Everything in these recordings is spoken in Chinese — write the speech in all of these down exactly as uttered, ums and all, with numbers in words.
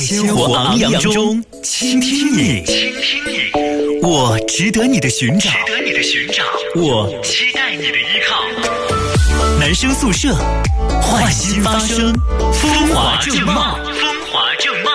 鲜活昂扬中倾听你，倾听你，我值得你的寻找，值得你的寻找，我期待你的依靠。男生宿舍，换新发声，风华正茂，风华正茂。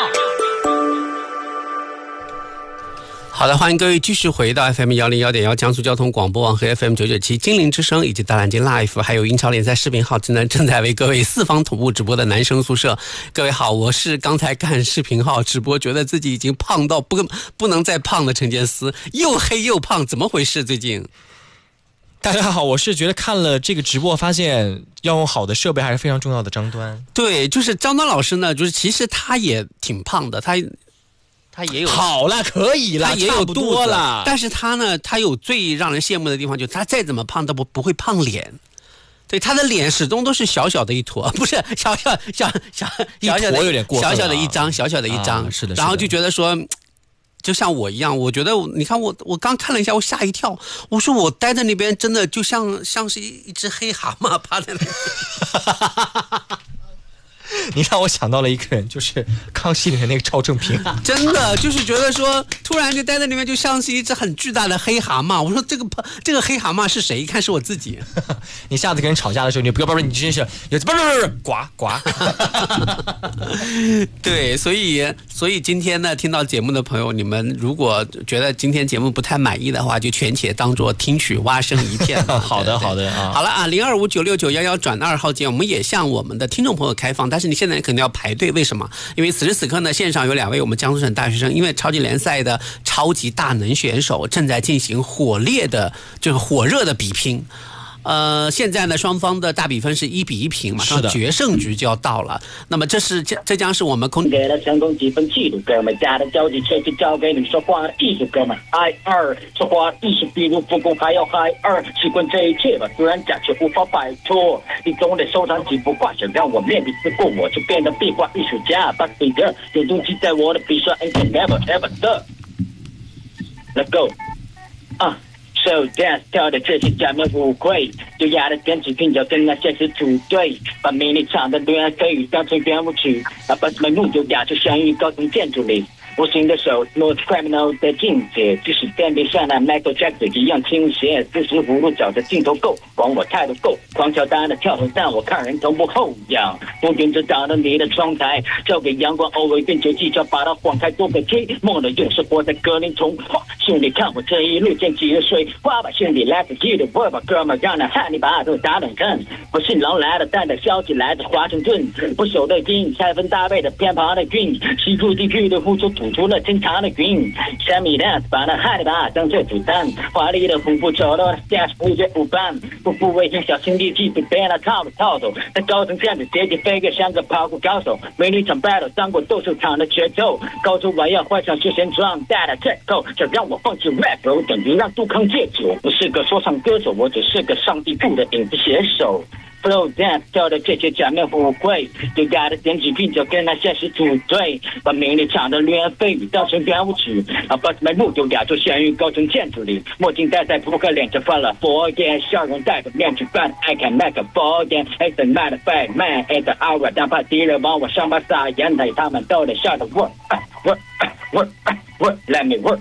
好的，欢迎各位继续回到 F M 一零一点一 江苏交通广播网和 F M 九九七精灵之声以及大蓝鲸 Live 还有英超联赛视频号正在正在为各位四方同步直播的男生宿舍。各位好，我是刚才看视频号直播觉得自己已经胖到不不能再胖的陈建思，又黑又胖，怎么回事最近？ 大家好，我是觉得看了这个直播发现要用好的设备还是非常重要的。张端， 对，就是张端老师呢，就是其实他也挺胖的，他他也有好了，可以了， 他也有多了， 但是他呢，他有最让人羡慕的地方，就是他再怎么胖都不不会胖脸。对，他的脸始终都是小小的一坨，不是小小小小小小的有点过分了， 小小的一张，小小的一张， 啊、是的， 然后就觉得说。就像我一样，我觉得你看我我刚看了一下，我吓一跳，我说我待在那边真的就像像是一一只黑蛤蟆趴在那边。 你让我想到了一个人，就是康熙里面那个赵正平， 真的就是觉得说，突然就待在那边，就像是一只很巨大的黑蛤蟆。我说这个这个黑蛤蟆是谁？一看是我自己。 你下次跟人吵架的时候，你不要不不，你真是有不不不不，呱呱。 对，所以所以今天呢，听到节目的朋友，你们如果觉得今天节目不太满意的话，就全且当作听取蛙声一片。 好的好的啊， 好了啊，零二五九六九幺幺转二号键，我们也向我们的听众朋友开放，但是你现在肯定要排队，为什么？因为此时此刻呢，线上有两位我们江苏省大学生，因为超级联赛的超级大能选手正在进行火烈的这个火热的比拼。呃，现在呢，双方的大比分是一比一平，马上决胜局就要到了。那么这是这这将是我们空给了成功几分记录，哥们家的交集却去交给你说话的艺术，哥们嗨二说话艺术比如复工还要嗨二，习惯这一切吧，不然假却无法摆脱。你总得收藏几幅画，想让我面壁思过，我就变得壁画艺术家。But there 有东西在我的笔刷 ，and can never ever stop。Let's go 啊。So dance 跳的这些假面舞会，优雅的编织品要跟那现实组队，把迷你唱的流言蜚语当成圆舞曲，把门路优雅就像于高层建筑里。无形的手，North Criminal 的境界，即使电笔像那 Michael Jackson 一样倾斜，四十五度角的镜头够，管我态度够，狂跳单的跳动，但我看人从不后仰，不顶着挡到你的窗台，交给阳光，偶尔变球技巧把它晃开多个 K， 梦的勇士活在格林童话，兄弟看我这一路溅起了水花吧，兄弟来自己的 word 吧，哥们让那汉尼拔都打冷战，我信狼来了，但的消息来自华盛顿，不朽的音，拆分大背的偏旁的韵，吸出地区的呼出吐出了经常的云，山米 dance 把那汉尼拔当作主弹，华丽的虎步丑陋的 dance 不觉舞伴，步步为营，小心翼翼被被那套路套走，在高层站着节节飞跃，像个跑酷高手，美女场 battle 当过斗兽场的决斗，高出我要换上休闲装带了 check out， 想让我放弃 rap 等于让杜康戒酒，我不是个说唱歌手，我只是个上帝部的影子写手。Flow dance 跳的这些假面舞会，优雅的点几瓶酒跟那现实组队，把名利场的流言蜚语当成圆舞曲，啊，把门路优雅就悬于高层建筑里，墨镜戴在扑克脸就翻了佛言，笑容戴着面具扮 I can make a 佛言 ，It's a matter of man at the hour， 但怕敌人往我上巴撒盐，他们都得笑着 work work work work， let me work。